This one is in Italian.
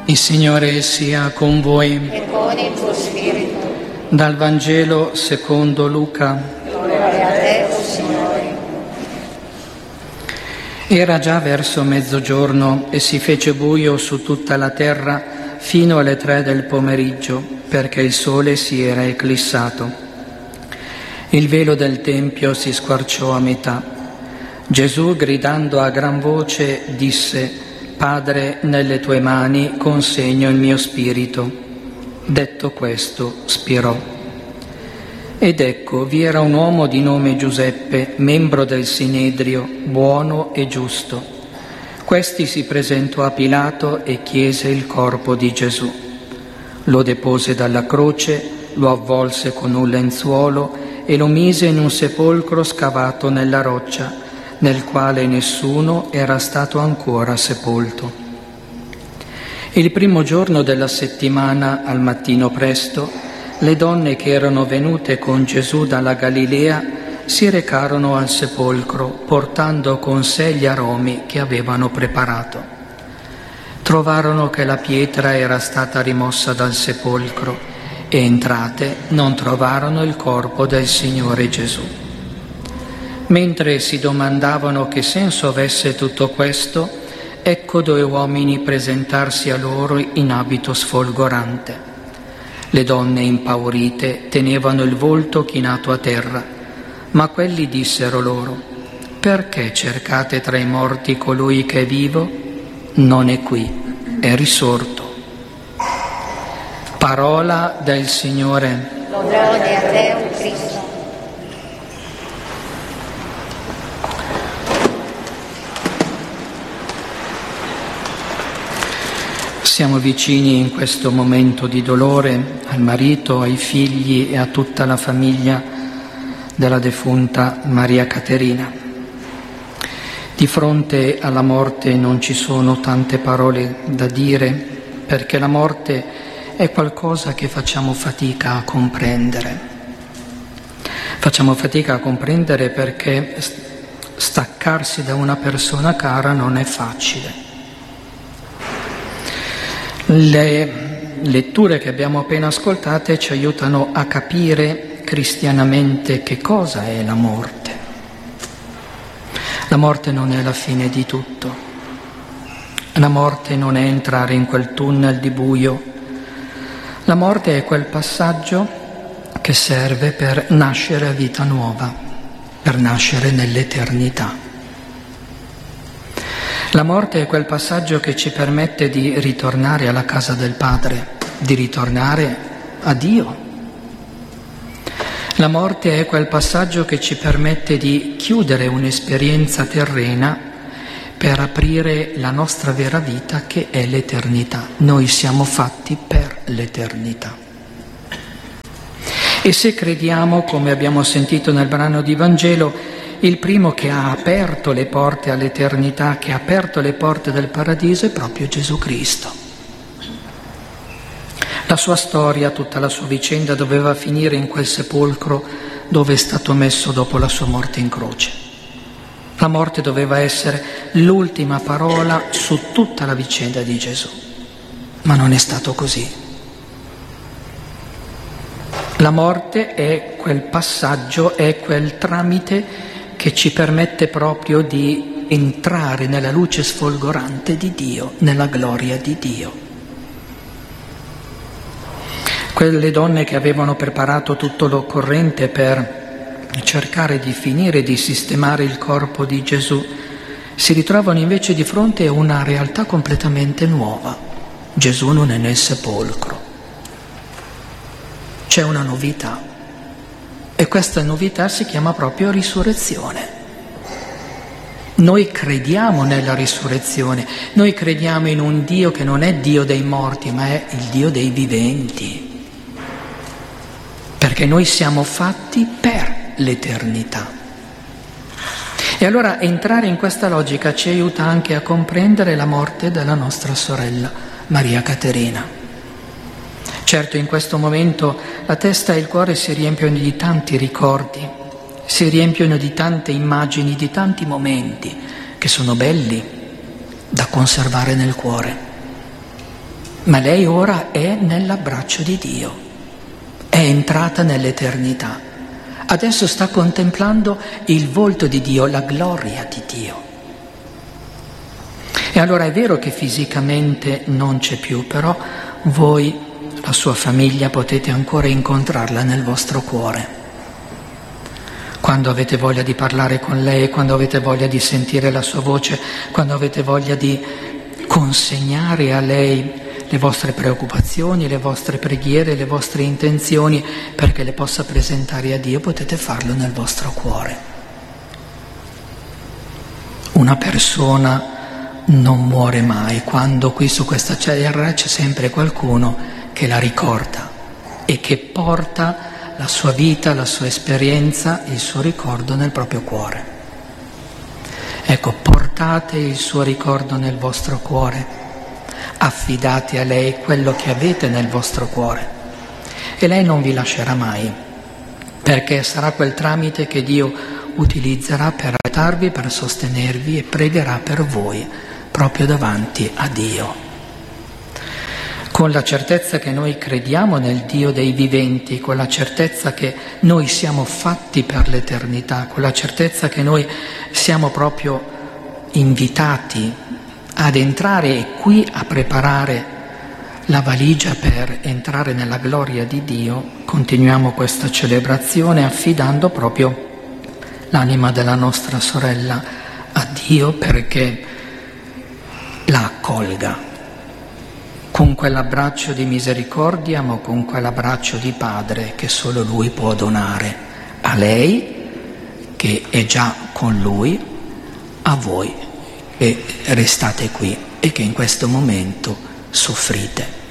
Il Signore sia con voi. E con il tuo spirito. Dal Vangelo secondo Luca. Gloria a te, o Signore. Era già verso mezzogiorno e si fece buio su tutta la terra fino alle 3 del pomeriggio, perché il sole si era eclissato. Il velo del Tempio si squarciò a metà. Gesù, gridando a gran voce, disse: Padre, nelle tue mani consegno il mio spirito. Detto questo, spirò. Ed ecco, vi era un uomo di nome Giuseppe, membro del Sinedrio, buono e giusto. Questi si presentò a Pilato e chiese il corpo di Gesù. Lo depose dalla croce, lo avvolse con un lenzuolo e lo mise in un sepolcro scavato nella roccia, nel quale nessuno era stato ancora sepolto. Il primo giorno della settimana, al mattino presto, le donne che erano venute con Gesù dalla Galilea si recarono al sepolcro, portando con sé gli aromi che avevano preparato. Trovarono che la pietra era stata rimossa dal sepolcro e, entrate, non trovarono il corpo del Signore Gesù. Mentre si domandavano che senso avesse tutto questo, ecco 2 uomini presentarsi a loro in abito sfolgorante. Le donne impaurite tenevano il volto chinato a terra, ma quelli dissero loro: perché cercate tra i morti colui che è vivo? Non è qui, è risorto. Parola del Signore. Lode a te, o Cristo. Siamo vicini in questo momento di dolore al marito, ai figli e a tutta la famiglia della defunta Maria Caterina. Di fronte alla morte non ci sono tante parole da dire, perché la morte è qualcosa che facciamo fatica a comprendere. Facciamo fatica a comprendere perché staccarsi da una persona cara non è facile. Le letture che abbiamo appena ascoltate ci aiutano a capire cristianamente che cosa è la morte. La morte non è la fine di tutto. La morte non è entrare in quel tunnel di buio. La morte è quel passaggio che serve per nascere a vita nuova, per nascere nell'eternità. La morte è quel passaggio che ci permette di ritornare alla casa del Padre, di ritornare a Dio. La morte è quel passaggio che ci permette di chiudere un'esperienza terrena per aprire la nostra vera vita, che è l'eternità. Noi siamo fatti per l'eternità. E se crediamo, come abbiamo sentito nel brano di Vangelo, il primo che ha aperto le porte all'eternità, che ha aperto le porte del paradiso, è proprio Gesù Cristo. La sua storia, tutta la sua vicenda doveva finire in quel sepolcro dove è stato messo dopo la sua morte in croce. La morte doveva essere l'ultima parola su tutta la vicenda di Gesù, ma non è stato così. La morte è quel passaggio, è quel tramite che ci permette proprio di entrare nella luce sfolgorante di Dio, nella gloria di Dio. Quelle donne che avevano preparato tutto l'occorrente per cercare di finire di sistemare il corpo di Gesù si ritrovano invece di fronte a una realtà completamente nuova. Gesù non è nel sepolcro. C'è una novità. E questa novità si chiama proprio risurrezione. Noi crediamo nella risurrezione, noi crediamo in un Dio che non è Dio dei morti, ma è il Dio dei viventi. Perché noi siamo fatti per l'eternità. E allora entrare in questa logica ci aiuta anche a comprendere la morte della nostra sorella Maria Caterina. Certo, in questo momento la testa e il cuore si riempiono di tanti ricordi, si riempiono di tante immagini, di tanti momenti che sono belli da conservare nel cuore. ma lei ora è nell'abbraccio di Dio, è entrata nell'eternità. Adesso sta contemplando il volto di Dio, la gloria di Dio. E allora è vero che fisicamente non c'è più, però voi, la sua famiglia, potete ancora incontrarla nel vostro cuore. Quando avete voglia di parlare con lei, quando avete voglia di sentire la sua voce, quando avete voglia di consegnare a lei le vostre preoccupazioni, le vostre preghiere, le vostre intenzioni, perché le possa presentare a Dio, potete farlo nel vostro cuore. Una persona non muore mai, quando qui su questa terra c'è sempre qualcuno che la ricorda e che porta la sua vita, la sua esperienza, il suo ricordo nel proprio cuore. Ecco, portate il suo ricordo nel vostro cuore, affidate a lei quello che avete nel vostro cuore e lei non vi lascerà mai, perché sarà quel tramite che Dio utilizzerà per aiutarvi, per sostenervi e pregherà per voi proprio davanti a Dio. Con la certezza che noi crediamo nel Dio dei viventi, con la certezza che noi siamo fatti per l'eternità, con la certezza che noi siamo proprio invitati ad entrare qui a preparare la valigia per entrare nella gloria di Dio, continuiamo questa celebrazione affidando proprio l'anima della nostra sorella a Dio perché la accolga con quell'abbraccio di misericordia, ma con quell'abbraccio di padre che solo lui può donare a lei, che è già con lui, a voi che restate qui e che in questo momento soffrite.